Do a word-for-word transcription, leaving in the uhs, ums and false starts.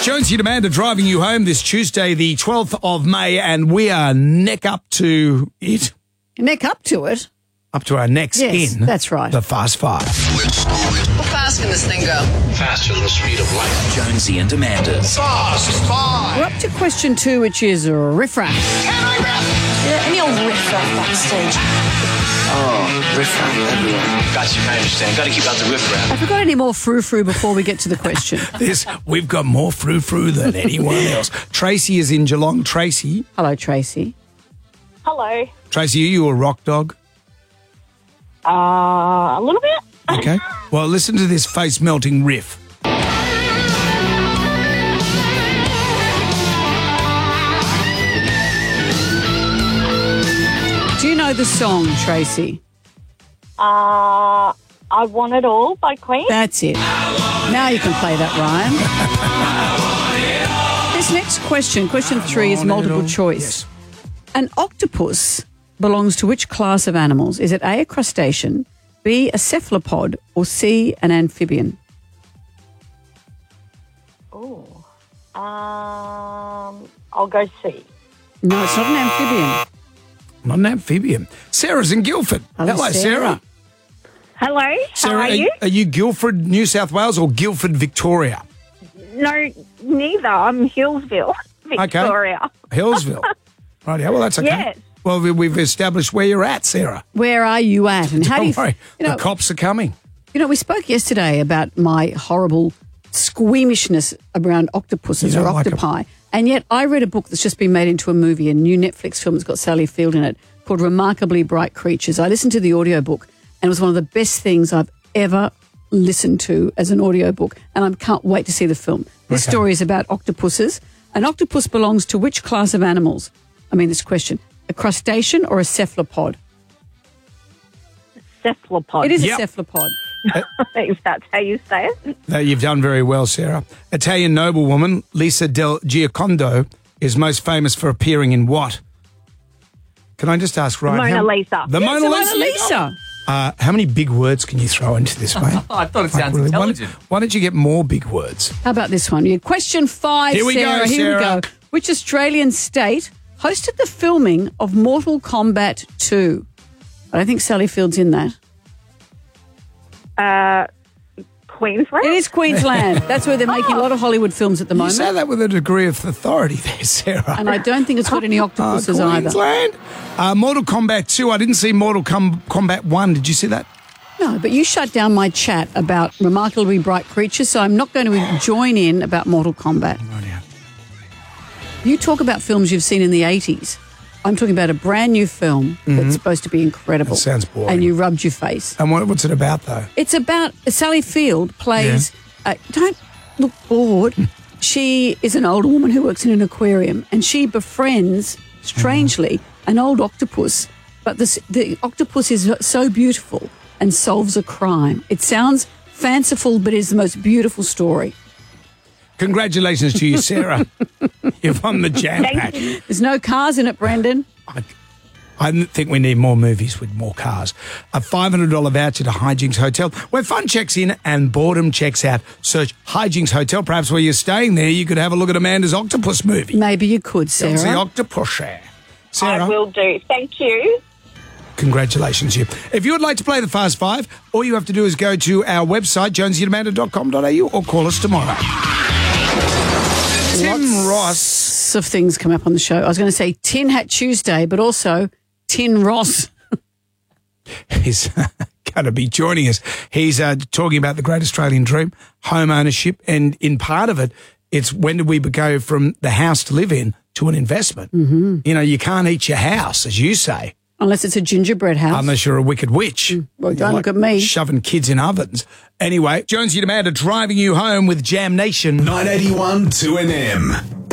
Jonesy and Amanda driving you home this Tuesday, the twelfth of May, and we are neck up to it. Neck up to it? Up to our necks yes, in. That's right. The Fast Five. How fast can this thing go? Faster than the speed of light. Jonesy and Amanda's Fast Five. We're up to question two, which is riffraff. Can I rap? Yeah, any old riffraff backstage. Oh, riffraff everywhere. Got you, I understand. Got to keep out the riffraff. Have we got any more frou-frou before we get to the question? This, we've got more frou-frou than anyone else. Tracy is in Geelong. Tracy. Hello, Tracy. Hello. Tracy, are you a rock dog? Uh, a little bit. Okay. Well, listen to this face-melting riff. Do you know the song, Tracy? Uh, I Want It All by Queen. That's it. Now you can play that, Ryan. This next question, question three, is multiple choice. Yes. An octopus belongs to which class of animals? Is it A, a crustacean, B, a cephalopod, or C, an amphibian? Oh. Um, I'll go C. No, it's not an amphibian. Not an amphibian. Sarah's in Guildford. Hello, Hello, Sarah. Sarah. Hello. Sarah, How are you? Are you Guildford, New South Wales, or Guildford, Victoria? No, neither. I'm Hillsville, Victoria. Hillsville. Right, yeah, well, that's okay. Yes. Well, we- we've established where you're at, Sarah. Where are you at? And how do Don't you, worry, you know, the cops are coming. You know, we spoke yesterday about my horrible squeamishness around octopuses You or don't like octopi. And yet I read a book that's just been made into a movie, a new Netflix film that's got Sally Field in it, called Remarkably Bright Creatures. I listened to the audiobook and it was one of the best things I've ever listened to as an audiobook. And I can't wait to see the film. This Okay. story is about octopuses. An octopus belongs to which class of animals? I mean, this question. A crustacean or a cephalopod? Cephalopod. It is Yep. a cephalopod. If that's how you say it. No, you've done very well, Sarah. Italian noblewoman Lisa del Giocondo is most famous for appearing in what? Can I just ask, Ryan? Mona how- Lisa. The Yes, Mona the Lisa. Mona Lisa. Uh, how many big words can you throw into this, mate? I thought it Like, sounds really, why, intelligent. don't, why don't you get more big words? How about this one? Yeah, question five, Here we go, Sarah. Here Sarah. we go. Which Australian state hosted the filming of Mortal Kombat two? I don't think Sally Field's in that. Uh, Queensland. It is Queensland. That's where they're making a lot of Hollywood films at the You moment. say that with a degree of authority there, Sarah. And I don't think it's got any Uh, octopuses either. Queensland. Uh, Mortal Kombat two. I didn't see Mortal Com- Kombat one. Did you see that? No, but you shut down my chat about Remarkably Bright Creatures, so I'm not going to join in about Mortal Kombat. You talk about films you've seen in the eighties. I'm talking about a brand new film that's supposed to be incredible. That sounds boring. And you rubbed your face. And what, what's it about, though? It's about Sally Field plays. Uh, don't look bored. She is an older woman who works in an aquarium, and she befriends, strangely, an old octopus. But this, the octopus is so beautiful and solves a crime. It sounds fanciful, but it is the most beautiful story. Congratulations to you, Sarah. You've won the jam Thank pack. you. There's no cars in it, Brendan. I, I think we need more movies with more cars. A five hundred dollars voucher to Hijinks Hotel, where fun checks in and boredom checks out. Search Hijinks Hotel. Perhaps while you're staying there, you could have a look at Amanda's Octopus movie. Maybe you could, It's the Sarah. Octopus there. Sarah, I will do. Thank you. congratulations, you. If you would like to play the Fast Five, all you have to do is go to our website, jonesy and amanda dot com dot a u, or call us tomorrow. Tim Lots Ross. of things come up on the show. I was going to say Tin Hat Tuesday, but also Tin Ross. is going to be joining us. He's uh, talking about the great Australian dream, home ownership, and in part of it, it's when do we go from the house to live in to an investment? Mm-hmm. You know, you can't eat your house, as you say, Unless it's a gingerbread house. unless you're a wicked witch. Well, You're don't look at me. Shoving kids in ovens. Anyway, Jonesy and Amanda driving you home with Jam Nation. nine eighty-one two N M.